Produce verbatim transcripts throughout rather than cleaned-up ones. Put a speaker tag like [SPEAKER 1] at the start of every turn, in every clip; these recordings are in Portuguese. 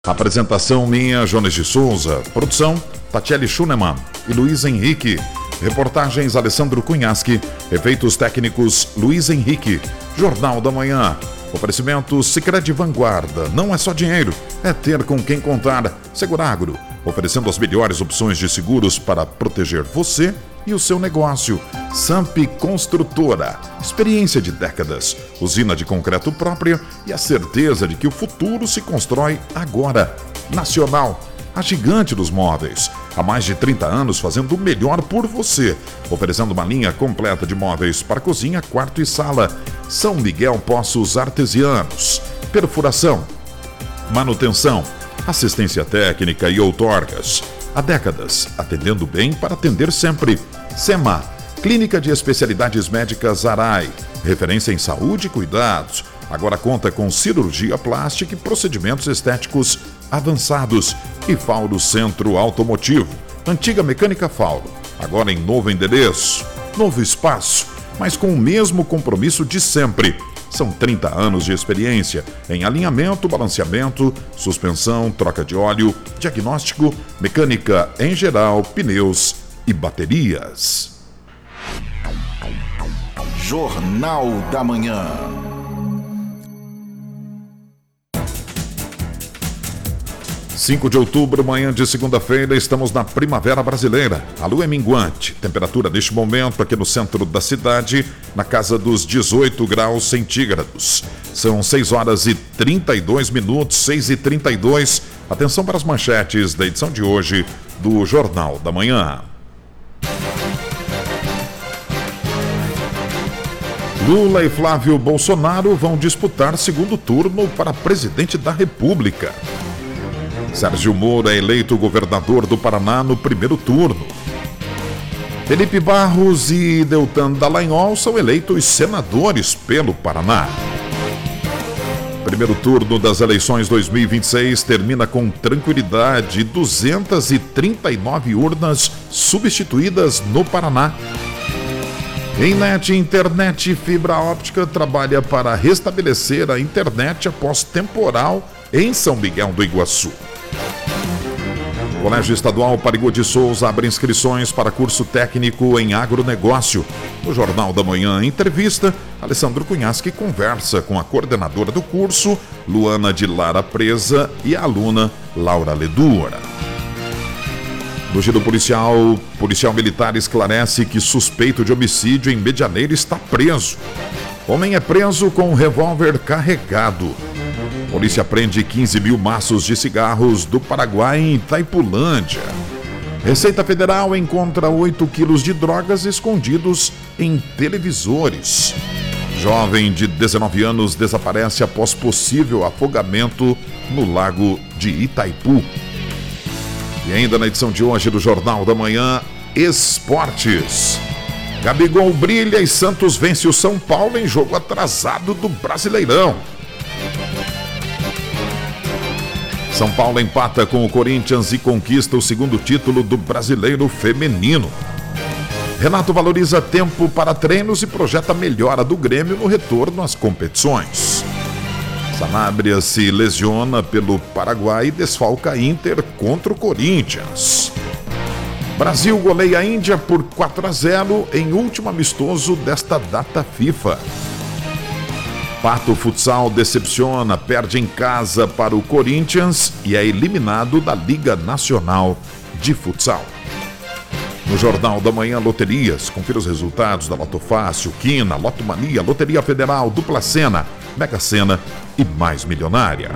[SPEAKER 1] Apresentação minha, Jones de Souza. Produção, Tatiele Schunemann e Luiz Henrique. Reportagens, Alessandro Cunhaschi. Efeitos técnicos, Luiz Henrique. Jornal da Manhã. Oferecimento Sicredi Vanguarda. Não é só dinheiro, é ter com quem contar. Seguragro, oferecendo as melhores opções de seguros para proteger você e o seu negócio. Samp Construtora, experiência de décadas, usina de concreto própria e a certeza de que o futuro se constrói agora. Nacional, a gigante dos móveis, há mais de trinta anos fazendo o melhor por você, oferecendo uma linha completa de móveis para cozinha, quarto e sala. São Miguel Poços Artesianos, perfuração, manutenção, assistência técnica e outorgas. Há décadas, atendendo bem para atender sempre. SEMA, Clínica de Especialidades Médicas Arai, referência em saúde e cuidados. Agora conta com cirurgia plástica e procedimentos estéticos avançados. E Fauro Centro Automotivo, antiga Mecânica Fauro, agora em novo endereço, novo espaço, mas com o mesmo compromisso de sempre. São trinta anos de experiência em alinhamento, balanceamento, suspensão, troca de óleo, diagnóstico, mecânica em geral, pneus e baterias.
[SPEAKER 2] Jornal da Manhã.
[SPEAKER 1] cinco de outubro, manhã de segunda-feira, estamos na Primavera Brasileira. A lua é minguante. Temperatura neste momento aqui no centro da cidade, na casa dos dezoito graus centígrados. São seis horas e trinta e dois minutos, seis e trinta e dois. Atenção para as manchetes da edição de hoje do Jornal da Manhã. Lula e Flávio Bolsonaro vão disputar segundo turno para presidente da República. Sérgio Moro é eleito governador do Paraná no primeiro turno. Felipe Barros e Deltan Dallagnol são eleitos senadores pelo Paraná. Primeiro turno das eleições dois mil e vinte e seis termina com tranquilidade, duzentas e trinta e nove urnas substituídas no Paraná. Ennet Internet Fibra Óptica trabalha para restabelecer a internet após temporal em São Miguel do Iguaçu. Colégio Estadual Parigô de Souza abre inscrições para curso técnico em agronegócio. No Jornal da Manhã, entrevista, Alessandro Cunhaschi conversa com a coordenadora do curso, Luana de Lara Presa, e a aluna Laura Ledura. No giro policial, policial militar esclarece que suspeito de homicídio em Medianeira está preso. Homem é preso com um revólver carregado. Polícia prende quinze mil maços de cigarros do Paraguai em Itaipulândia. Receita Federal encontra oito quilos de drogas escondidos em televisores. Jovem de dezenove anos desaparece após possível afogamento no lago de Itaipu. E ainda na edição de hoje do Jornal da Manhã, esportes. Gabigol brilha e Santos vence o São Paulo em jogo atrasado do Brasileirão. São Paulo empata com o Corinthians e conquista o segundo título do Brasileiro Feminino. Renato valoriza tempo para treinos e projeta melhora do Grêmio no retorno às competições. Sanabria se lesiona pelo Paraguai e desfalca Inter contra o Corinthians. Brasil goleia a Índia por quatro a zero em último amistoso desta data FIFA. Pato Futsal decepciona, perde em casa para o Corinthians e é eliminado da Liga Nacional de Futsal. No Jornal da Manhã, loterias. Confira os resultados da Loto Fácil, Quina, Loto Mania, Loteria Federal, Dupla Sena, Mega Sena e Mais Milionária.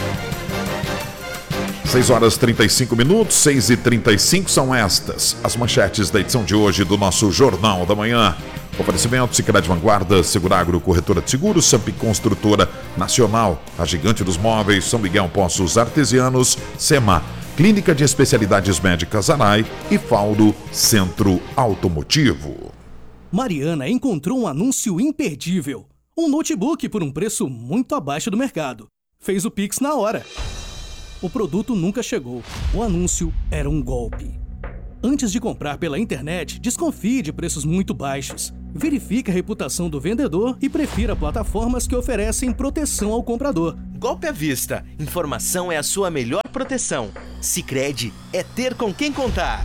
[SPEAKER 1] seis horas e trinta e cinco minutos, seis e trinta e cinco são estas as manchetes da edição de hoje do nosso Jornal da Manhã. Oferecimento Sicredi Vanguarda, Seguragro, Corretora de Seguros, Samp Construtora Nacional, a gigante dos móveis, São Miguel Poços Artesianos, SEMA, Clínica de Especialidades Médicas Arai e Fauro Centro Automotivo.
[SPEAKER 3] Mariana encontrou um anúncio imperdível. Um notebook por um preço muito abaixo do mercado. Fez o Pix na hora. O produto nunca chegou. O anúncio era um golpe. Antes de comprar pela internet, desconfie de preços muito baixos. Verifique a reputação do vendedor e prefira plataformas que oferecem proteção ao comprador.
[SPEAKER 4] golpe à vista. Informação é a sua melhor proteção. Sicredi é ter com quem contar.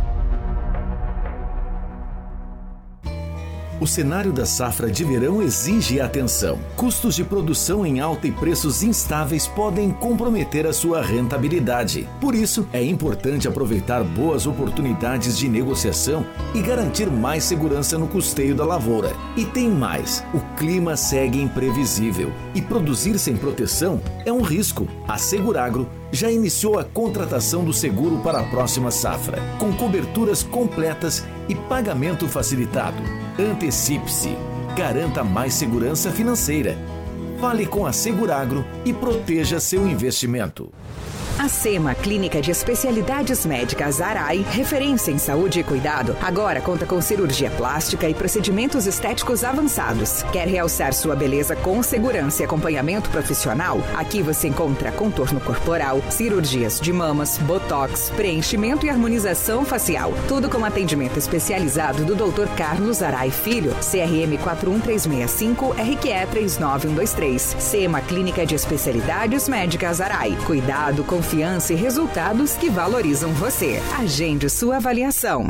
[SPEAKER 5] O cenário da safra de verão exige atenção. Custos de produção em alta e preços instáveis podem comprometer a sua rentabilidade. Por isso, é importante aproveitar boas oportunidades de negociação e garantir mais segurança no custeio da lavoura. E tem mais: o clima segue imprevisível e produzir sem proteção é um risco. A Seguragro já iniciou a contratação do seguro para a próxima safra, com coberturas completas e pagamento facilitado. Antecipe-se. Garanta mais segurança financeira. Fale com a Seguragro e proteja seu investimento.
[SPEAKER 6] A SEMA, Clínica de Especialidades Médicas Arai, referência em saúde e cuidado, agora conta com cirurgia plástica e procedimentos estéticos avançados. Quer realçar sua beleza com segurança e acompanhamento profissional? Aqui você encontra contorno corporal, cirurgias de mamas, botox, preenchimento e harmonização facial. Tudo com atendimento especializado do doutor Carlos Arai Filho, C R M quatro um três seis cinco, R Q E três nove um dois três. SEMA, Clínica de Especialidades Médicas Arai. Cuidado, confiança e resultados que valorizam você. Agende sua avaliação.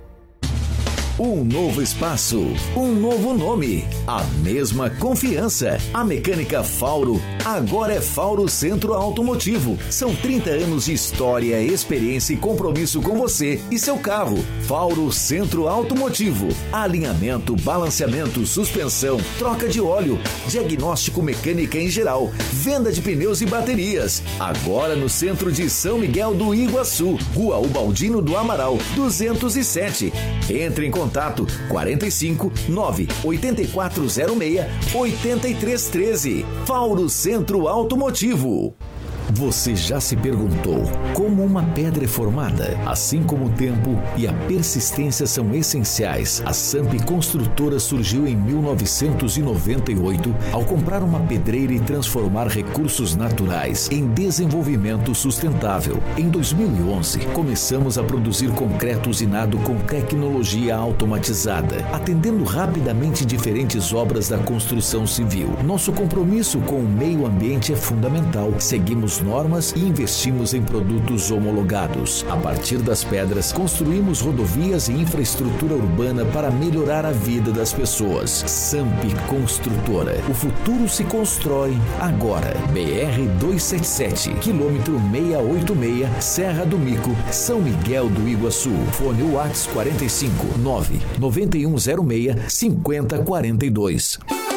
[SPEAKER 5] Um novo espaço, um novo nome, a mesma confiança. A Mecânica Fauro agora é Fauro Centro Automotivo. São trinta anos de história, experiência e compromisso com você e seu carro. Fauro Centro Automotivo. Alinhamento, balanceamento, suspensão, troca de óleo, diagnóstico mecânica em geral, venda de pneus e baterias. Agora no centro de São Miguel do Iguaçu, Rua Ubaldino do Amaral, duzentos e sete. Entre em contato quarenta e cinco, nove, oito quatro zero seis, oito três um três. Fauro Centro Automotivo. Você já se perguntou como uma pedra é formada? Assim como o tempo e a persistência são essenciais, a Samp Construtora surgiu em mil novecentos e noventa e oito ao comprar uma pedreira e transformar recursos naturais em desenvolvimento sustentável. Em dois mil e onze, começamos a produzir concreto usinado com tecnologia automatizada, atendendo rapidamente diferentes obras da construção civil. Nosso compromisso com o meio ambiente é fundamental. Seguimos normas e investimos em produtos homologados. A partir das pedras, construímos rodovias e infraestrutura urbana para melhorar a vida das pessoas. Samp Construtora. O futuro se constrói agora. B R duzentos e setenta e sete, quilômetro seiscentos e oitenta e seis, Serra do Mico, São Miguel do Iguaçu. Fone WhatsApp quarenta e cinco, nove, nove um zero seis, cinco zero quatro dois.